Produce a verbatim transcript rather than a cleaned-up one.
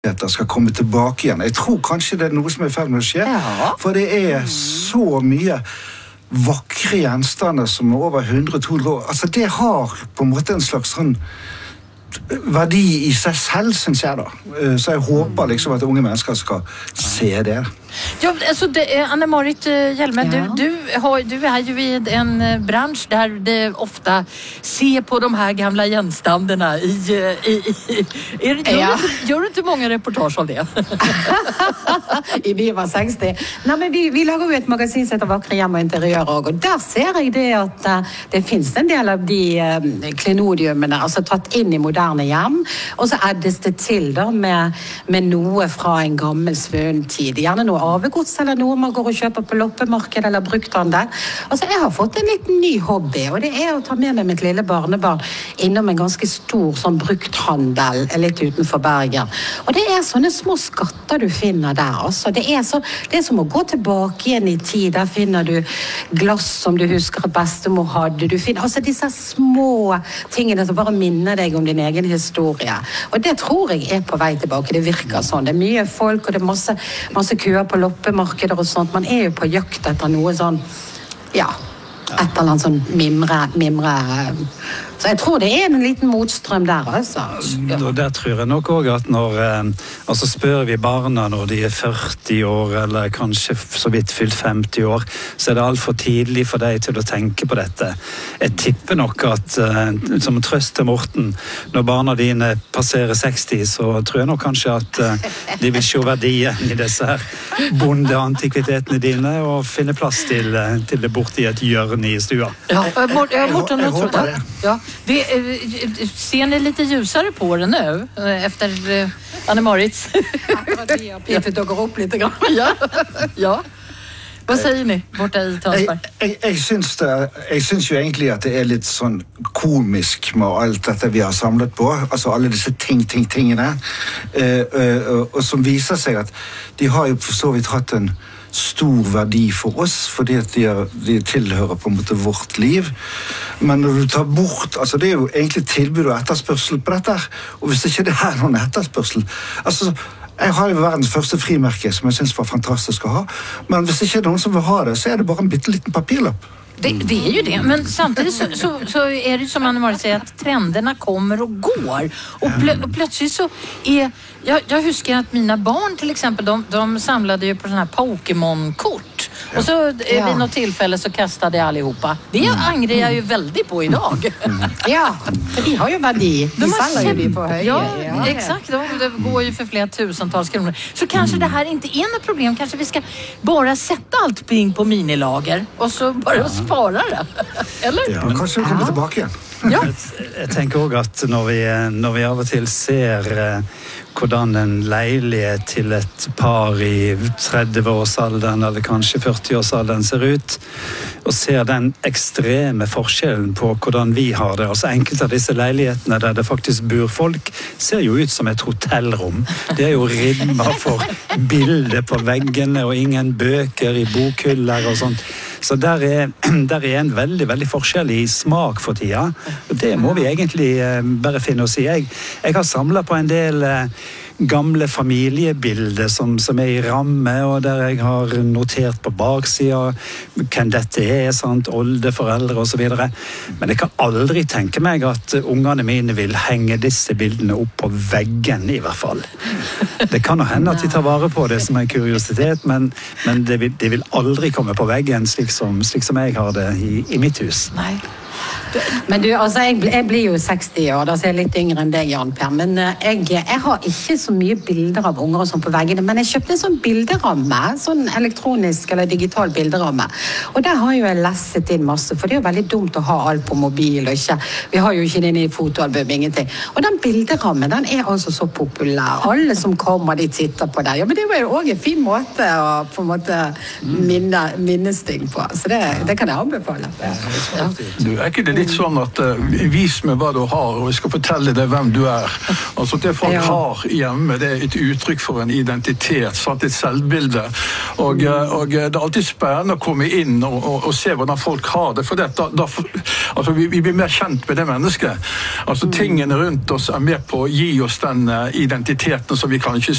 skal komme tilbake igjen. Jeg tror kanskje det er noe som er ferdig med å skje, ja. For det er så mye vakre gjenstander som er over hundre til to hundre år. Altså det har på en måte en slags sånn verdi i seg selv, synes jeg da. Så jeg håper liksom at unge mennesker skal se det. Ja, alltså det, Anne-Marit Hjelme, ja. du, du, har, du är ju i en bransch där det ofta ser på de här gamla gjenstandena i, i, i är det, gör, ja. du inte, gör du inte många reportage om det? I Viva seksti. Nei, men vi, vi lager jo et magasin som heter Vakre hjem og interiør, og der ser jeg det at uh, det finnes en del av de uh, klenodiumene, altså tatt inn i moderne hjem, og så addes det til da med, med noe fra en gammel svøn tid, gjerne noe avgods eller noe man går og kjøper på loppemarked eller brukthandel. Altså jeg har fått en liten ny hobby, og det er å ta med meg mitt lille barnebarn innom en ganske stor sånn brukthandel litt utenfor Bergen. Og det er sånne små skatter du finner der, altså. Det er, så, det er som å gå tilbake igjen i tid. Der finner du glass som du husker at bestemor hadde. Du finner altså disse små tingene som bare minner deg om din egen historie. Og det tror jeg er på vei tilbake. Det virker sånn. Det er mye folk, og det er masse, masse køer på loppemarkeder og sånt. Man er jo på jakt etter noe sånn, ja, et eller annet sånn mimre, mimre. Så jeg tror det er en liten motstrøm der, altså. Ja. Og der tror jeg nok også at når, altså spør vi barna når de er førti år, eller kanskje så vidt fylt femti år, så er det alt for tidlig for deg til å tenke på dette. Jeg tipper nok at, som trøst til Morten, når barna dine passerer seksti, så tror jeg nok kanskje at de vil se verdien i disse her bondeantikvitetene dine, og finne plass til, til det borte i et hjørne i stua. Ja, Morten, jeg tror det. Ja. Det, ser ni lite ljusare på det nu efter eh, Anne-Marits? Peter doggar upp lite grann. Ja, ja. Vad säger ni borta i Tønsberg? Jeg, jeg, jeg, syns det, jeg syns jo egentlig at det er litt sånn komisk med alt dette vi har samlet på, altså alle disse ting, ting, tingene, eh, eh, og, og som viser seg at de har jo for så vidt hatt en stor verdi for oss, fordi at de, er, de tilhører på en måte vårt liv. Men når du tar bort, altså det er jo egentlig tilbud og etterspørsel på dette, og hvis ikke det er noen etterspørsel, altså jeg har jo verdens første frimerke som jeg synes var fantastisk å ha, men hvis ikke det er noen som vil ha det, så er det bare en bitteliten papirlapp. Det, det är ju det, men samtidigt så, så, så är det som Anne-Marie säger att trenderna kommer och går. Och, plö, och plötsligt så är... Jag, jag huskar att mina barn till exempel, de, de samlade ju på sådana här Pokémon-kort. Ja. Och så ja. vid något tillfälle så kastade jag allihopa. Det mm. angrar jag ju väldigt på idag. Mm. Ja, för de har ju värdi. De, de samlar ju det på höger. Ja, ja, exakt. De, det går ju för flera tusentals kronor. Så kanske mm. det här inte är något problem. Kanske vi ska bara sätta allt ping på minilager och så bara ja. spara det. Eller? Ja, kanskje vi kommer tilbake igjen. Ja. Jeg, jeg tenker også at når vi, når vi av og til ser eh, hvordan en leilighet til et par i tredve-årsalderen eller kanskje førti-årsalderen ser ut, og ser den ekstreme forskjellen på hvordan vi har det. Altså enkelte av disse leilighetene der det faktisk bor folk, ser jo ut som et hotellrom. Det er jo rimmer for bilder på veggene og ingen bøker i bokhyller og sånt. Så der er, der er en veldig, veldig forskjell i smak for tida. Og det må vi egentlig bare finne oss i. Jeg, jeg har samlet på en del gamle familiebilder som, som er i ramme, og der jeg har notert på baksida hvem dette er, sant, oldeforeldre og så videre. Men jeg kan aldri tenke meg at ungene mine vil henge disse bildene opp på veggen i hvert fall. Det kan jo hende at de tar vare på det som en kuriositet, men, men det, vil, det vil aldri komme på veggen slik som, slik som jeg har det i, i mitt hus. Nei. Men du, altså, jeg, jeg blir jo seksti år, da så er jeg litt yngre enn deg, Jan Per, men jeg, jeg har ikke så mye bilder av unger og sånn på veggene, men jeg kjøpte en sånn bilderamme, sånn elektronisk eller digital bilderamme, og der har jo jeg lesset inn masse, for det er jo veldig dumt å ha alt på mobil, og ikke, vi har jo ikke den i fotoalbum, ingenting. Og den bilderammen, den er altså så populær. Alle som kommer, de titter på den. Ja, men det var jo også en fin måte å på en måte minne, minnes ting på, så det, det kan jeg anbefale. Ja. Du, er ikke det litt sånn at uh, vis meg hva du har, og jeg skal fortelle deg hvem du er. Altså det folk ja. har hjemme, det er et uttrykk for en identitet, sant? Et selvbilde. Og, uh, og det er alltid spennende å komme inn og, og, og se hvordan folk har det, for det, da, da, altså, vi, vi blir mer kjent med det mennesket. Altså tingene rundt oss er med på å gi oss den uh, identiteten som vi kanskje